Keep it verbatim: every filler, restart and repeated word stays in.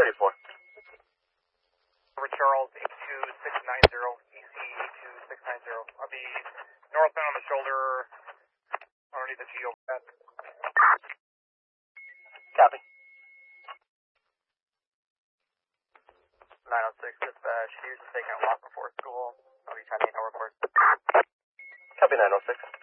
thirty-four. Over Charles, eight two six nine zero, E C eight two six nine zero. I'll be northbound on the shoulder, underneath the Geo. Copy. nine oh six, dispatch, here's the taking a walk before school. I'll be trying to get no report. Copy nine oh six.